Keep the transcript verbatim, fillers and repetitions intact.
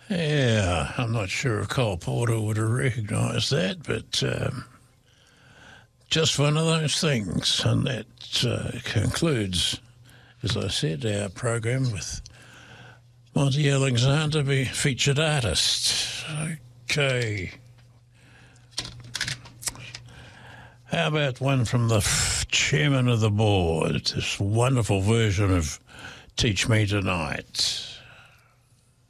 Yeah, I'm not sure if Cole Porter would have recognised that, but um, just one of those things. And that uh, concludes, as I said, our program with Monty Alexander, be featured artist. Okay. How about one from the f- chairman of the board, this wonderful version of Teach Me Tonight.